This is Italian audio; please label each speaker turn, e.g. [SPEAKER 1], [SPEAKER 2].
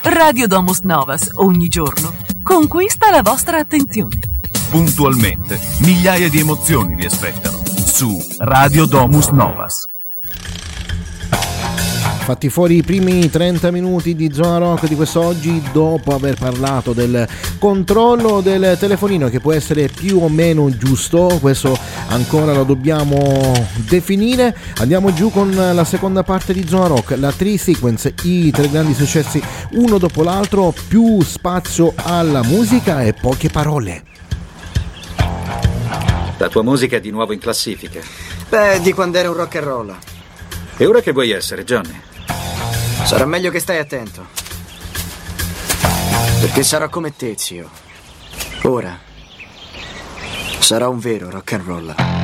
[SPEAKER 1] Radio Domus Novas, ogni giorno, conquista la vostra attenzione.
[SPEAKER 2] Puntualmente, migliaia di emozioni vi aspettano su Radio Domus Novas.
[SPEAKER 3] Fatti fuori i primi 30 minuti di Zona Rock di quest'oggi, dopo aver parlato del controllo del telefonino che può essere più o meno giusto, questo ancora lo dobbiamo definire. Andiamo giù con la seconda parte di Zona Rock, la 3 sequence, i 3 grandi successi uno dopo l'altro, più spazio alla musica e poche parole.
[SPEAKER 4] La tua musica è di nuovo in classifica.
[SPEAKER 5] Beh, di quando era un rock and roll.
[SPEAKER 4] E ora che vuoi essere, Johnny?
[SPEAKER 5] Sarà meglio che stai attento. Perché sarò come te, zio. Ora sarò un vero rock and roll.